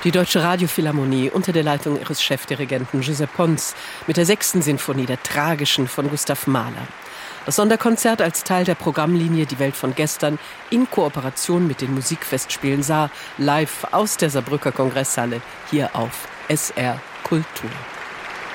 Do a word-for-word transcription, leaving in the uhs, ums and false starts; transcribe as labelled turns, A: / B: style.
A: Die Deutsche Radiophilharmonie unter der Leitung ihres Chefdirigenten Giuseppe Pons mit der sechsten Sinfonie, der Tragischen von Gustav Mahler. Das Sonderkonzert als Teil der Programmlinie Die Welt von gestern in Kooperation mit den Musikfestspielen Saar, live aus der Saarbrücker Kongresshalle, hier auf S R Kultur.